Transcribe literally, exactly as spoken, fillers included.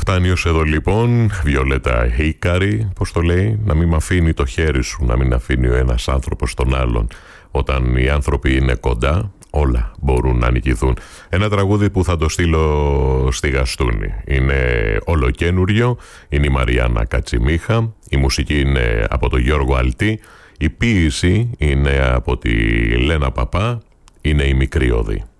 Φτάνει ως εδώ λοιπόν, Βιολέτα Χίκαρη, πώς το λέει, να μην μ' αφήνει το χέρι σου, να μην αφήνει ο ένας άνθρωπος τον άλλον. Όταν οι άνθρωποι είναι κοντά, όλα μπορούν να νικηθούν. Ένα τραγούδι που θα το στείλω στη Γαστούνη. Είναι ολοκένουριο, είναι η Μαριάννα Κατσιμίχα, η μουσική είναι από τον Γιώργο Αλτή, η ποίηση είναι από τη Λένα Παπά, είναι η Μικρή Οδή.